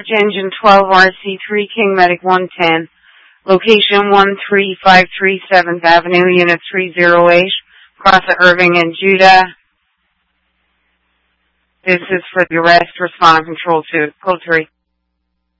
Engine 12 RC3 King Medic 110, location 13537 7th Avenue, Unit 308, across at Irving and Judah. This is for the arrest. Respond control 2, code 3.